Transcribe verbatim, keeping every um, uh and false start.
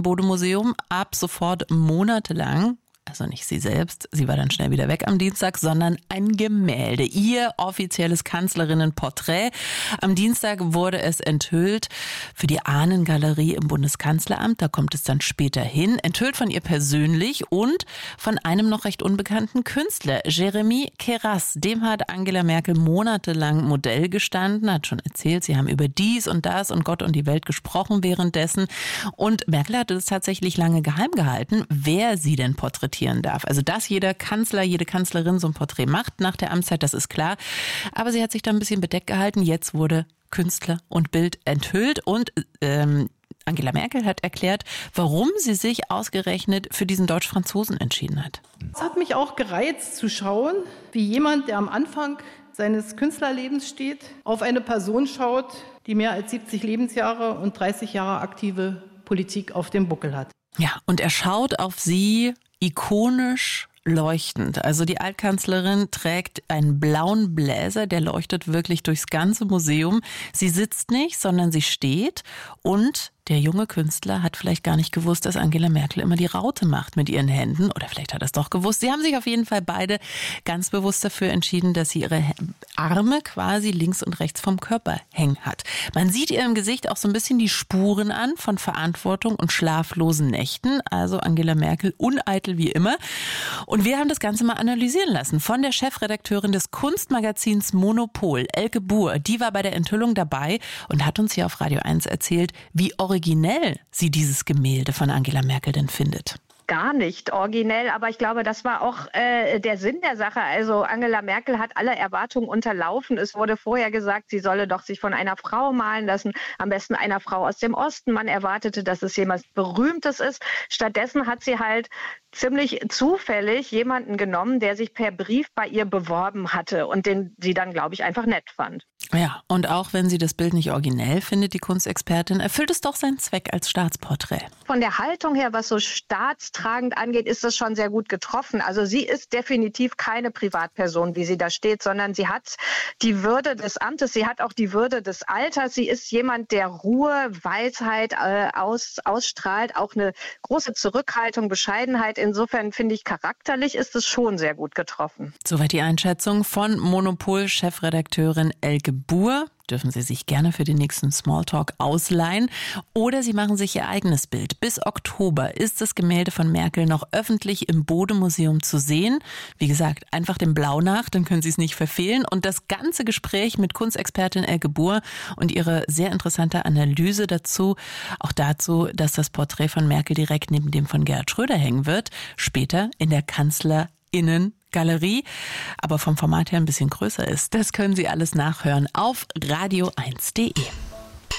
im Bode-Museum ab sofort monatelang. Also nicht sie selbst, sie war dann schnell wieder weg am Dienstag, sondern ein Gemälde, ihr offizielles Kanzlerinnenporträt. Am Dienstag wurde es enthüllt für die Ahnengalerie im Bundeskanzleramt, da kommt es dann später hin, enthüllt von ihr persönlich und von einem noch recht unbekannten Künstler, Jeremy Keras. Dem hat Angela Merkel monatelang Modell gestanden, hat schon erzählt, sie haben über dies und das und Gott und die Welt gesprochen währenddessen. Und Merkel hatte es tatsächlich lange geheim gehalten, wer sie denn porträtiert darf. Also dass jeder Kanzler, jede Kanzlerin so ein Porträt macht nach der Amtszeit, das ist klar. Aber sie hat sich da ein bisschen bedeckt gehalten. Jetzt wurde Künstler und Bild enthüllt und ähm, Angela Merkel hat erklärt, warum sie sich ausgerechnet für diesen Deutsch-Franzosen entschieden hat. Es hat mich auch gereizt zu schauen, wie jemand, der am Anfang seines Künstlerlebens steht, auf eine Person schaut, die mehr als siebzig Lebensjahre und dreißig Jahre aktive Politik auf dem Buckel hat. Ja, und er schaut auf sie ikonisch leuchtend. Also die Altkanzlerin trägt einen blauen Bläser, der leuchtet wirklich durchs ganze Museum. Sie sitzt nicht, sondern sie steht und der junge Künstler hat vielleicht gar nicht gewusst, dass Angela Merkel immer die Raute macht mit ihren Händen. Oder vielleicht hat er es doch gewusst. Sie haben sich auf jeden Fall beide ganz bewusst dafür entschieden, dass sie ihre Arme quasi links und rechts vom Körper hängen hat. Man sieht ihr im Gesicht auch so ein bisschen die Spuren an von Verantwortung und schlaflosen Nächten. Also Angela Merkel uneitel wie immer. Und wir haben das Ganze mal analysieren lassen von der Chefredakteurin des Kunstmagazins Monopol, Elke Buhr. Die war bei der Enthüllung dabei und hat uns hier auf Radio eins erzählt, wie originell sie dieses Gemälde von Angela Merkel denn findet. Gar nicht originell, aber ich glaube, das war auch äh, der Sinn der Sache. Also Angela Merkel hat alle Erwartungen unterlaufen. Es wurde vorher gesagt, sie solle doch sich von einer Frau malen lassen, am besten einer Frau aus dem Osten. Man erwartete, dass es jemand Berühmtes ist. Stattdessen hat sie halt ziemlich zufällig jemanden genommen, der sich per Brief bei ihr beworben hatte und den sie dann, glaube ich, einfach nett fand. Ja, und auch wenn sie das Bild nicht originell findet, die Kunstexpertin, erfüllt es doch seinen Zweck als Staatsporträt. Von der Haltung her, was so staatstragend angeht, ist das schon sehr gut getroffen. Also sie ist definitiv keine Privatperson, wie sie da steht, sondern sie hat die Würde des Amtes, sie hat auch die Würde des Alters. Sie ist jemand, der Ruhe, Weisheit äh, aus, ausstrahlt, auch eine große Zurückhaltung, Bescheidenheit. Insofern finde ich, charakterlich ist es schon sehr gut getroffen. Soweit die Einschätzung von Monopol-Chefredakteurin Elke Buhr. Dürfen Sie sich gerne für den nächsten Smalltalk ausleihen. Oder Sie machen sich Ihr eigenes Bild. Bis Oktober ist das Gemälde von Merkel noch öffentlich im Bode-Museum zu sehen. Wie gesagt, einfach dem Blau nach, dann können Sie es nicht verfehlen. Und das ganze Gespräch mit Kunstexpertin Elke Buhr und ihre sehr interessante Analyse dazu, auch dazu, dass das Porträt von Merkel direkt neben dem von Gerhard Schröder hängen wird, später in der Kanzlerinnen Galerie, aber vom Format her ein bisschen größer ist. Das können Sie alles nachhören auf radio eins punkt de.